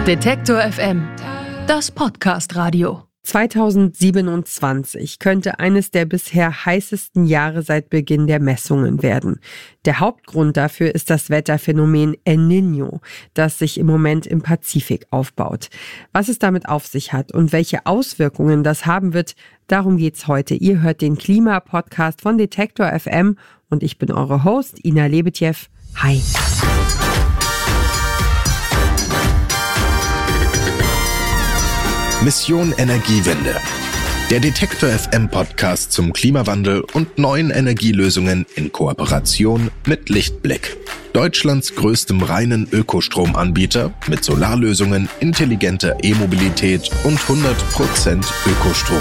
Detektor FM, das Podcast-Radio. 2027 könnte eines der bisher heißesten Jahre seit Beginn der Messungen werden. Der Hauptgrund dafür ist das Wetterphänomen El Niño, das sich im Moment im Pazifik aufbaut. Was es damit auf sich hat und welche Auswirkungen das haben wird, darum geht's heute. Ihr hört den Klima-Podcast von Detektor FM und ich bin eure Host, Ina Lebetjew. Hi. Mission Energiewende. Der Detektor FM Podcast zum Klimawandel und neuen Energielösungen in Kooperation mit Lichtblick. Deutschlands größtem reinen Ökostromanbieter mit Solarlösungen, intelligenter E-Mobilität und 100% Ökostrom.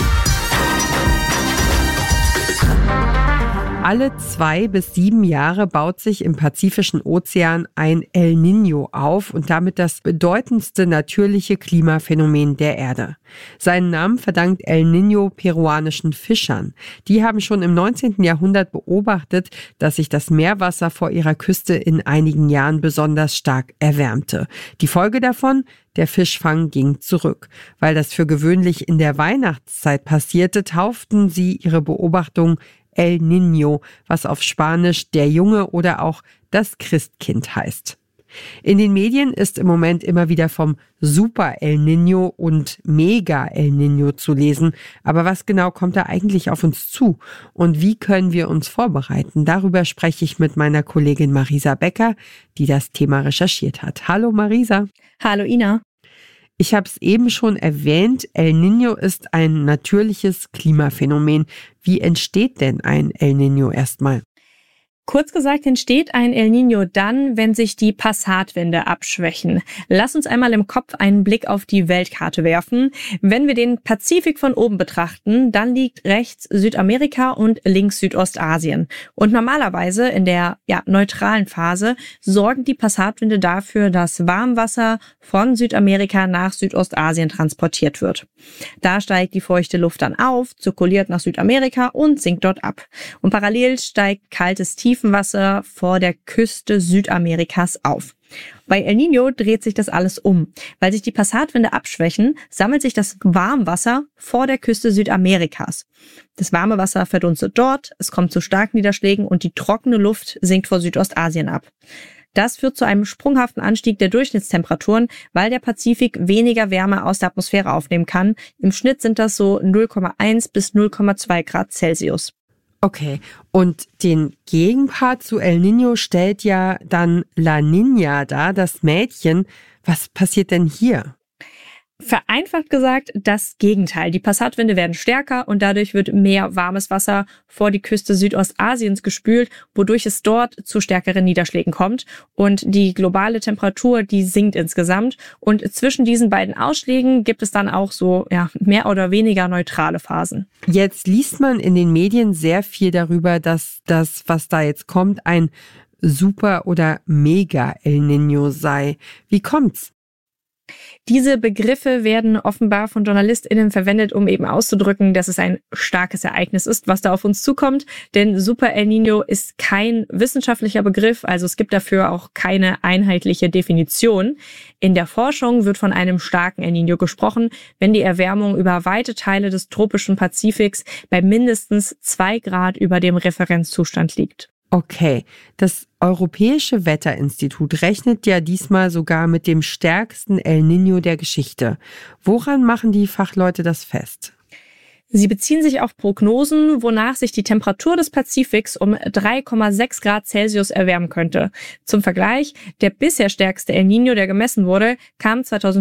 Alle 2 bis 7 Jahre baut sich im Pazifischen Ozean ein El Niño auf und damit das bedeutendste natürliche Klimaphänomen der Erde. Seinen Namen verdankt El Niño peruanischen Fischern. Die haben schon im 19. Jahrhundert beobachtet, dass sich das Meerwasser vor ihrer Küste in einigen Jahren besonders stark erwärmte. Die Folge davon? Der Fischfang ging zurück. Weil das für gewöhnlich in der Weihnachtszeit passierte, tauften sie ihre Beobachtung El Niño, was auf Spanisch der Junge oder auch das Christkind heißt. In den Medien ist im Moment immer wieder vom Super El Niño und Mega El Niño zu lesen. Aber was genau kommt da eigentlich auf uns zu? Und wie können wir uns vorbereiten? Darüber spreche ich mit meiner Kollegin Marisa Becker, die das Thema recherchiert hat. Hallo Marisa. Hallo Ina. Ich habe es eben schon erwähnt, El Niño ist ein natürliches Klimaphänomen. Wie entsteht denn ein El Niño erstmal? Kurz gesagt entsteht ein El Niño dann, wenn sich die Passatwinde abschwächen. Lass uns einmal im Kopf einen Blick auf die Weltkarte werfen. Wenn wir den Pazifik von oben betrachten, dann liegt rechts Südamerika und links Südostasien. Und normalerweise in der neutralen Phase sorgen die Passatwinde dafür, dass Warmwasser von Südamerika nach Südostasien transportiert wird. Da steigt die feuchte Luft dann auf, zirkuliert nach Südamerika und sinkt dort ab. Und parallel steigt kaltes Tiefenwasser vor der Küste Südamerikas auf. Bei El Niño dreht sich das alles um. Weil sich die Passatwinde abschwächen, sammelt sich das Warmwasser vor der Küste Südamerikas. Das warme Wasser verdunstet dort, es kommt zu Starkniederschlägen und die trockene Luft sinkt vor Südostasien ab. Das führt zu einem sprunghaften Anstieg der Durchschnittstemperaturen, weil der Pazifik weniger Wärme aus der Atmosphäre aufnehmen kann. Im Schnitt sind das so 0,1 bis 0,2 Grad Celsius. Okay, und den Gegenpart zu El Niño stellt ja dann La Niña dar, das Mädchen. Was passiert denn hier? Vereinfacht gesagt, das Gegenteil. Die Passatwinde werden stärker und dadurch wird mehr warmes Wasser vor die Küste Südostasiens gespült, wodurch es dort zu stärkeren Niederschlägen kommt. Und die globale Temperatur, die sinkt insgesamt. Und zwischen diesen beiden Ausschlägen gibt es dann auch so mehr oder weniger neutrale Phasen. Jetzt liest man in den Medien sehr viel darüber, dass das, was da jetzt kommt, ein Super- oder Mega-El Niño sei. Wie kommt's? Diese Begriffe werden offenbar von JournalistInnen verwendet, um eben auszudrücken, dass es ein starkes Ereignis ist, was da auf uns zukommt. Denn Super El Niño ist kein wissenschaftlicher Begriff, also es gibt dafür auch keine einheitliche Definition. In der Forschung wird von einem starken El Niño gesprochen, wenn die Erwärmung über weite Teile des tropischen Pazifiks bei mindestens 2 Grad über dem Referenzzustand liegt. Okay, das Europäische Wetterinstitut rechnet ja diesmal sogar mit dem stärksten El Niño der Geschichte. Woran machen die Fachleute das fest? Sie beziehen sich auf Prognosen, wonach sich die Temperatur des Pazifiks um 3,6 Grad Celsius erwärmen könnte. Zum Vergleich, der bisher stärkste El Niño, der gemessen wurde, kam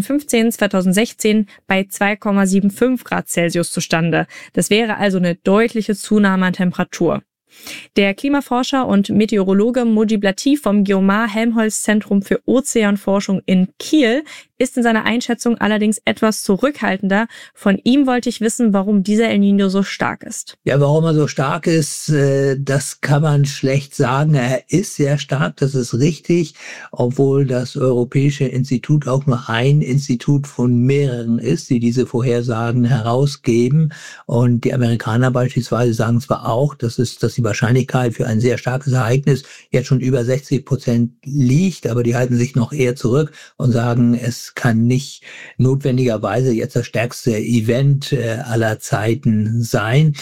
2015-2016 bei 2,75 Grad Celsius zustande. Das wäre also eine deutliche Zunahme an Temperatur. Der Klimaforscher und Meteorologe Mujib Latif vom Geomar-Helmholtz-Zentrum für Ozeanforschung in Kiel ist in seiner Einschätzung allerdings etwas zurückhaltender. Von ihm wollte ich wissen, warum dieser El Niño so stark ist. Ja, warum er so stark ist, das kann man schlecht sagen. Er ist sehr stark, das ist richtig, obwohl das Europäische Institut auch nur ein Institut von mehreren ist, die diese Vorhersagen herausgeben. Und die Amerikaner beispielsweise sagen zwar auch, dass die Wahrscheinlichkeit für ein sehr starkes Ereignis jetzt schon über 60% liegt, aber die halten sich noch eher zurück und sagen, es das kann nicht notwendigerweise jetzt das stärkste Event aller Zeiten sein.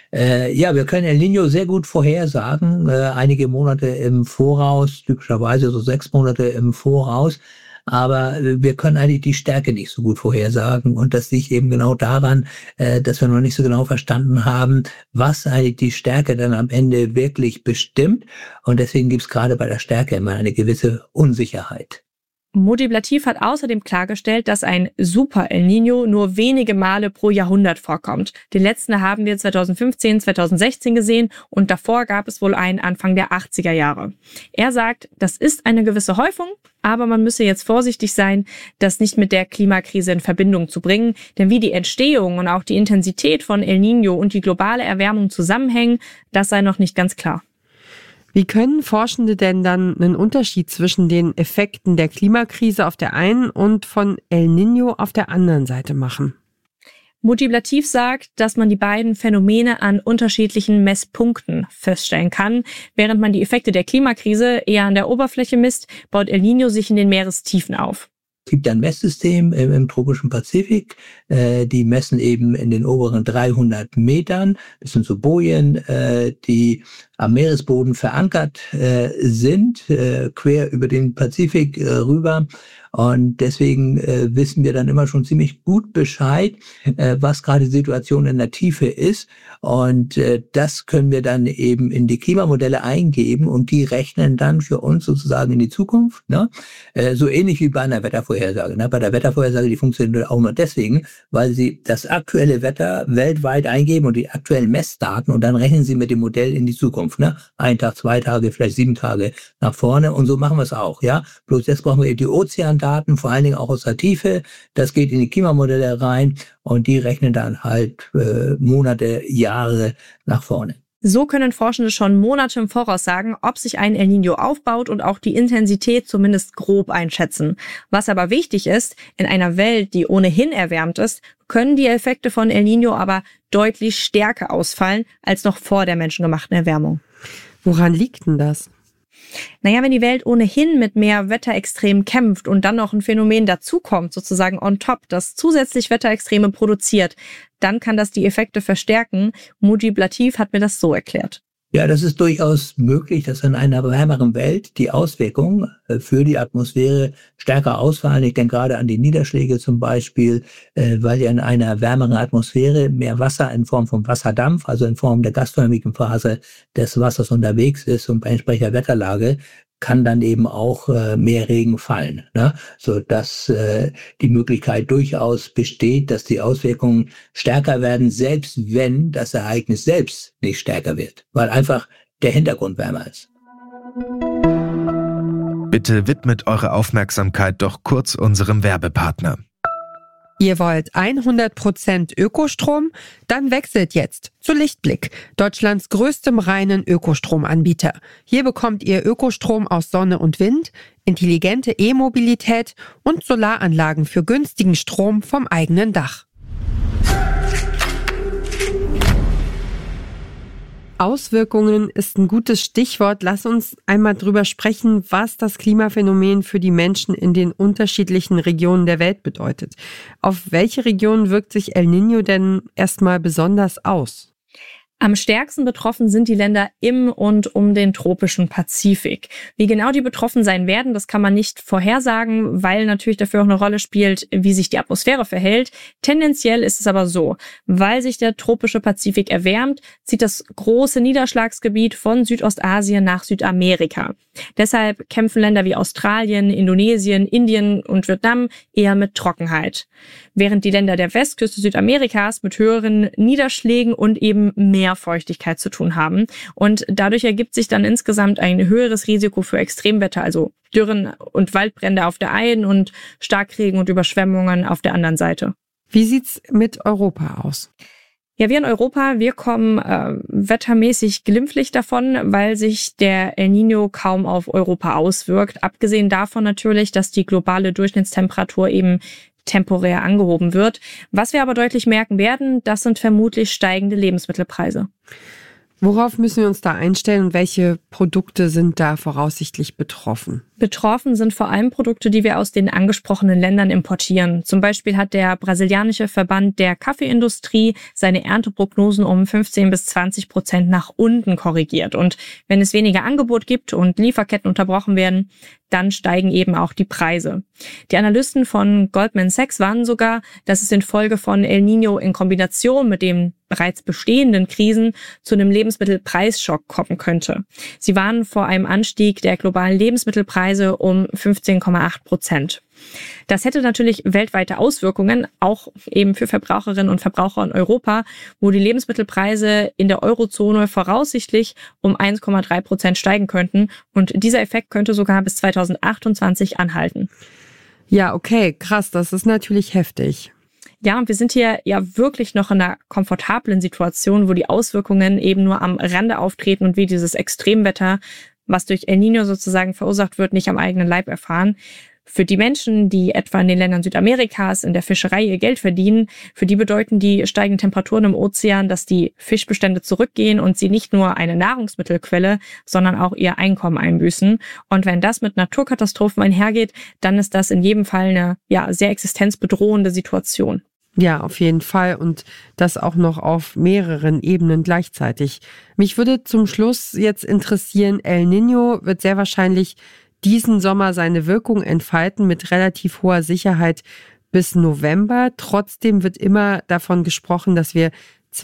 Wir können El Niño sehr gut vorhersagen, einige Monate im Voraus, typischerweise so 6 Monate im Voraus. Aber wir können eigentlich die Stärke nicht so gut vorhersagen. Und das liegt eben genau daran, dass wir noch nicht so genau verstanden haben, was eigentlich die Stärke dann am Ende wirklich bestimmt. Und deswegen gibt es gerade bei der Stärke immer eine gewisse Unsicherheit. Multiplativ hat außerdem klargestellt, dass ein Super El Niño nur wenige Male pro Jahrhundert vorkommt. Den letzten haben wir 2015, 2016 gesehen und davor gab es wohl einen Anfang der 80er Jahre. Er sagt, das ist eine gewisse Häufung, aber man müsse jetzt vorsichtig sein, das nicht mit der Klimakrise in Verbindung zu bringen. Denn wie die Entstehung und auch die Intensität von El Niño und die globale Erwärmung zusammenhängen, das sei noch nicht ganz klar. Wie können Forschende denn dann einen Unterschied zwischen den Effekten der Klimakrise auf der einen und von El Niño auf der anderen Seite machen? Multiplativ sagt, dass man die beiden Phänomene an unterschiedlichen Messpunkten feststellen kann. Während man die Effekte der Klimakrise eher an der Oberfläche misst, baut El Niño sich in den Meerestiefen auf. Es gibt ein Messsystem im tropischen Pazifik, die messen eben in den oberen 300 Metern. Das sind so Bojen, die am Meeresboden verankert sind, quer über den Pazifik rüber. Und deswegen wissen wir dann immer schon ziemlich gut Bescheid, was gerade die Situation in der Tiefe ist. Und das können wir dann eben in die Klimamodelle eingeben und die rechnen dann für uns sozusagen in die Zukunft. Ne? So ähnlich wie bei einer Wettervorhersage. Ne? Bei der Wettervorhersage, die funktioniert auch nur deswegen, weil sie das aktuelle Wetter weltweit eingeben und die aktuellen Messdaten und dann rechnen sie mit dem Modell in die Zukunft. Ne? 1 Tag, 2 Tage, vielleicht 7 Tage nach vorne und so machen wir es auch. Ja, bloß jetzt brauchen wir eben die Ozeandaten, vor allen Dingen auch aus der Tiefe. Das geht in die Klimamodelle rein und die rechnen dann halt Monate, Jahre nach vorne. So können Forschende schon Monate im Voraus sagen, ob sich ein El Niño aufbaut und auch die Intensität zumindest grob einschätzen. Was aber wichtig ist, in einer Welt, die ohnehin erwärmt ist, können die Effekte von El Niño aber deutlich stärker ausfallen als noch vor der menschengemachten Erwärmung. Woran liegt denn das? Naja, wenn die Welt ohnehin mit mehr Wetterextremen kämpft und dann noch ein Phänomen dazukommt, sozusagen on top, das zusätzlich Wetterextreme produziert, dann kann das die Effekte verstärken. Multiplativ hat mir das so erklärt. Ja, das ist durchaus möglich, dass in einer wärmeren Welt die Auswirkungen für die Atmosphäre stärker ausfallen. Ich denke gerade an die Niederschläge zum Beispiel, weil ja in einer wärmeren Atmosphäre mehr Wasser in Form von Wasserdampf, also in Form der gasförmigen Phase des Wassers unterwegs ist und bei entsprechender Wetterlage kann dann eben auch mehr Regen fallen, ne? So dass die Möglichkeit durchaus besteht, dass die Auswirkungen stärker werden, selbst wenn das Ereignis selbst nicht stärker wird, weil einfach der Hintergrund wärmer ist. Bitte widmet eure Aufmerksamkeit doch kurz unserem Werbepartner. Ihr wollt 100% Ökostrom? Dann wechselt jetzt zu Lichtblick, Deutschlands größtem reinen Ökostromanbieter. Hier bekommt ihr Ökostrom aus Sonne und Wind, intelligente E-Mobilität und Solaranlagen für günstigen Strom vom eigenen Dach. Auswirkungen ist ein gutes Stichwort. Lass uns einmal drüber sprechen, was das Klimaphänomen für die Menschen in den unterschiedlichen Regionen der Welt bedeutet. Auf welche Region wirkt sich El Niño denn erstmal besonders aus? Am stärksten betroffen sind die Länder im und um den tropischen Pazifik. Wie genau die betroffen sein werden, das kann man nicht vorhersagen, weil natürlich dafür auch eine Rolle spielt, wie sich die Atmosphäre verhält. Tendenziell ist es aber so, weil sich der tropische Pazifik erwärmt, zieht das große Niederschlagsgebiet von Südostasien nach Südamerika. Deshalb kämpfen Länder wie Australien, Indonesien, Indien und Vietnam eher mit Trockenheit. Während die Länder der Westküste Südamerikas mit höheren Niederschlägen und eben mehr Feuchtigkeit zu tun haben. Und dadurch ergibt sich dann insgesamt ein höheres Risiko für Extremwetter, also Dürren und Waldbrände auf der einen und Starkregen und Überschwemmungen auf der anderen Seite. Wie sieht's mit Europa aus? Ja, wir in Europa, wir kommen wettermäßig glimpflich davon, weil sich der El Niño kaum auf Europa auswirkt. Abgesehen davon natürlich, dass die globale Durchschnittstemperatur eben temporär angehoben wird. Was wir aber deutlich merken werden, das sind vermutlich steigende Lebensmittelpreise. Worauf müssen wir uns da einstellen und welche Produkte sind da voraussichtlich betroffen? Betroffen sind vor allem Produkte, die wir aus den angesprochenen Ländern importieren. Zum Beispiel hat der brasilianische Verband der Kaffeeindustrie seine Ernteprognosen um 15-20% nach unten korrigiert. Und wenn es weniger Angebot gibt und Lieferketten unterbrochen werden, dann steigen eben auch die Preise. Die Analysten von Goldman Sachs warnen sogar, dass es infolge von El Niño in Kombination mit den bereits bestehenden Krisen zu einem Lebensmittelpreisschock kommen könnte. Sie warnen vor einem Anstieg der globalen Lebensmittelpreise um 15,8%. Das hätte natürlich weltweite Auswirkungen, auch eben für Verbraucherinnen und Verbraucher in Europa, wo die Lebensmittelpreise in der Eurozone voraussichtlich um 1,3% steigen könnten. Und dieser Effekt könnte sogar bis 2028 anhalten. Ja, okay, krass, das ist natürlich heftig. Ja, und wir sind hier ja wirklich noch in einer komfortablen Situation, wo die Auswirkungen eben nur am Rande auftreten und wir dieses Extremwetter, was durch El Niño sozusagen verursacht wird, nicht am eigenen Leib erfahren. Für die Menschen, die etwa in den Ländern Südamerikas in der Fischerei ihr Geld verdienen, für die bedeuten die steigenden Temperaturen im Ozean, dass die Fischbestände zurückgehen und sie nicht nur eine Nahrungsmittelquelle, sondern auch ihr Einkommen einbüßen. Und wenn das mit Naturkatastrophen einhergeht, dann ist das in jedem Fall eine sehr existenzbedrohende Situation. Ja, auf jeden Fall und das auch noch auf mehreren Ebenen gleichzeitig. Mich würde zum Schluss jetzt interessieren, El Niño wird sehr wahrscheinlich diesen Sommer seine Wirkung entfalten mit relativ hoher Sicherheit bis November. Trotzdem wird immer davon gesprochen, dass wir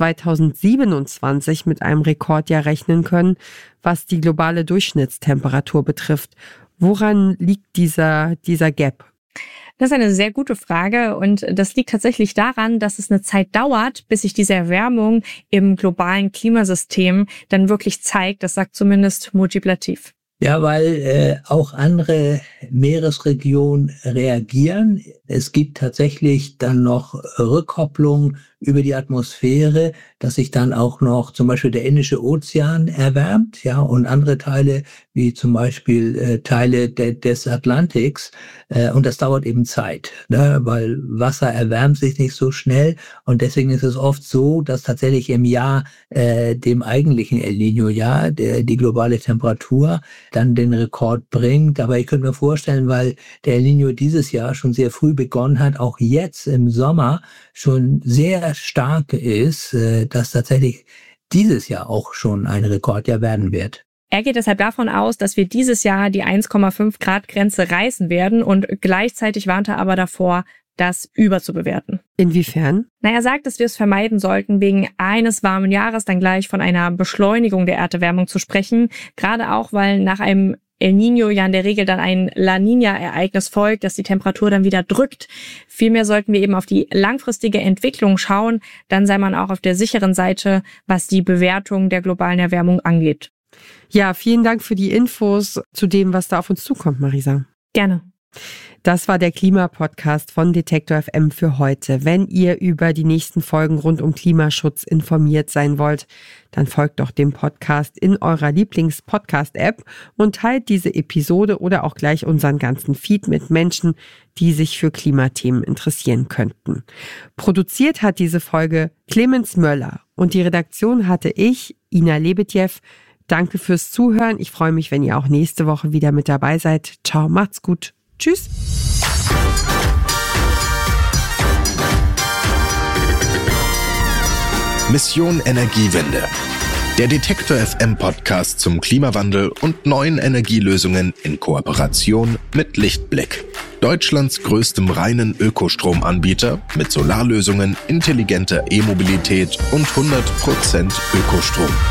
2027 mit einem Rekordjahr rechnen können, was die globale Durchschnittstemperatur betrifft. Woran liegt dieser Gap? Das ist eine sehr gute Frage und das liegt tatsächlich daran, dass es eine Zeit dauert, bis sich diese Erwärmung im globalen Klimasystem dann wirklich zeigt. Das sagt zumindest Mujib Latif. Ja, weil auch andere Meeresregionen reagieren. Es gibt tatsächlich dann noch Rückkopplung über die Atmosphäre, dass sich dann auch noch zum Beispiel der Indische Ozean erwärmt, ja, und andere Teile, wie zum Beispiel Teile des Atlantiks. Und das dauert eben Zeit, ne, weil Wasser erwärmt sich nicht so schnell. Und deswegen ist es oft so, dass tatsächlich im Jahr, dem eigentlichen El Niño-Jahr, die globale Temperatur dann den Rekord bringt. Aber ich könnte mir vorstellen, weil der El Niño dieses Jahr schon sehr früh begonnen hat, auch jetzt im Sommer schon sehr stark ist, dass tatsächlich dieses Jahr auch schon ein Rekordjahr werden wird. Er geht deshalb davon aus, dass wir dieses Jahr die 1,5 Grad Grenze reißen werden und gleichzeitig warnt er aber davor, das überzubewerten. Inwiefern? Er sagt, dass wir es vermeiden sollten, wegen eines warmen Jahres dann gleich von einer Beschleunigung der Erderwärmung zu sprechen. Gerade auch, weil nach einem El Niño ja in der Regel dann ein La Niña-Ereignis folgt, das die Temperatur dann wieder drückt. Vielmehr sollten wir eben auf die langfristige Entwicklung schauen. Dann sei man auch auf der sicheren Seite, was die Bewertung der globalen Erwärmung angeht. Ja, vielen Dank für die Infos zu dem, was da auf uns zukommt, Marisa. Gerne. Das war der Klimapodcast von Detektor FM für heute. Wenn ihr über die nächsten Folgen rund um Klimaschutz informiert sein wollt, dann folgt doch dem Podcast in eurer Lieblings-Podcast-App und teilt diese Episode oder auch gleich unseren ganzen Feed mit Menschen, die sich für Klimathemen interessieren könnten. Produziert hat diese Folge Clemens Möller und die Redaktion hatte ich, Ina Lebetjew. Danke fürs Zuhören. Ich freue mich, wenn ihr auch nächste Woche wieder mit dabei seid. Ciao, macht's gut. Tschüss. Mission Energiewende. Der Detektor FM Podcast zum Klimawandel und neuen Energielösungen in Kooperation mit Lichtblick. Deutschlands größtem reinen Ökostromanbieter mit Solarlösungen, intelligenter E-Mobilität und 100% Ökostrom.